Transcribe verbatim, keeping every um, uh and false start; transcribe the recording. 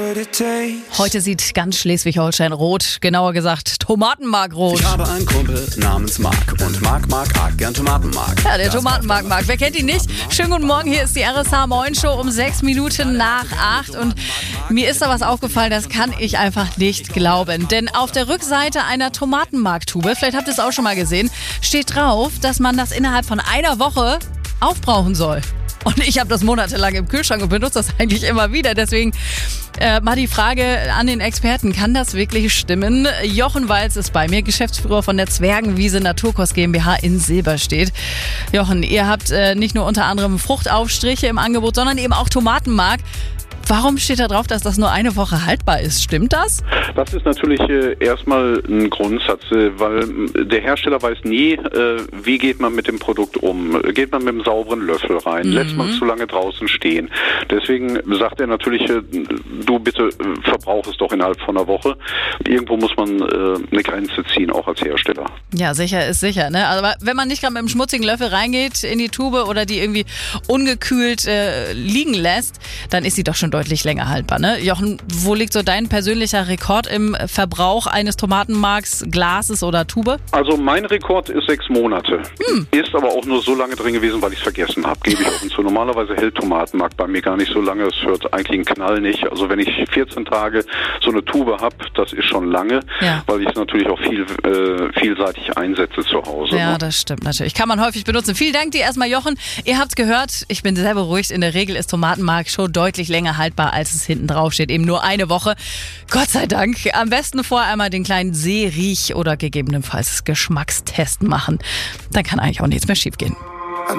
Heute sieht ganz Schleswig-Holstein rot, genauer gesagt Tomatenmark rot. Ich habe einen Kumpel namens Marc und Marc mag arg gern Tomatenmark. Ja, der Tomatenmark Marc, wer kennt ihn nicht? Schönen guten Morgen, hier ist die R S H Moin Show um sechs Minuten nach acht und mir ist da was aufgefallen, das kann ich einfach nicht glauben. Denn auf der Rückseite einer Tomatenmarktube, vielleicht habt ihr es auch schon mal gesehen, steht drauf, dass man das innerhalb von einer Woche aufbrauchen soll. Und ich habe das monatelang im Kühlschrank und benutze das eigentlich immer wieder. Deswegen äh, mal die Frage an den Experten, kann das wirklich stimmen? Jochen Walz ist bei mir, Geschäftsführer von der Zwergenwiese Naturkost GmbH in Silberstedt. Jochen, ihr habt äh, nicht nur unter anderem Fruchtaufstriche im Angebot, sondern eben auch Tomatenmark. Warum steht da drauf, dass das nur eine Woche haltbar ist? Stimmt das? Das ist natürlich äh, erstmal ein Grundsatz, äh, weil der Hersteller weiß nie, äh, wie geht man mit dem Produkt um. Geht man mit einem sauberen Löffel rein? Mhm. Lässt man es zu lange draußen stehen? Deswegen sagt er natürlich, äh, du bitte äh, verbrauch es doch innerhalb von einer Woche. Irgendwo muss man äh, eine Grenze ziehen, auch als Hersteller. Ja, sicher ist sicher. Ne? Aber wenn man nicht gerade mit einem schmutzigen Löffel reingeht in die Tube oder die irgendwie ungekühlt äh, liegen lässt, dann ist sie doch schon deutlich länger haltbar. Ne? Jochen, wo liegt so dein persönlicher Rekord im Verbrauch eines Tomatenmarks, Glases oder Tube? Also mein Rekord ist sechs Monate. Hm. Ist aber auch nur so lange drin gewesen, weil ich es vergessen habe. Gebe ich offen zu. Normalerweise hält Tomatenmark bei mir gar nicht so lange. Es hört eigentlich einen Knall nicht. Also wenn ich vierzehn Tage so eine Tube habe, das ist schon lange, ja. Weil ich es natürlich auch viel äh, vielseitig einsetze zu Hause. Ja, ne? Das stimmt natürlich. Kann man häufig benutzen. Vielen Dank dir erstmal, Jochen. Ihr habt's gehört, ich bin sehr beruhigt. In der Regel ist Tomatenmark schon deutlich länger haltbar, als es hinten drauf steht. Eben nur eine Woche. Gott sei Dank. Am besten vorher einmal den kleinen Seh-, Riech- oder gegebenenfalls Geschmackstest machen. Dann kann eigentlich auch nichts mehr schief gehen.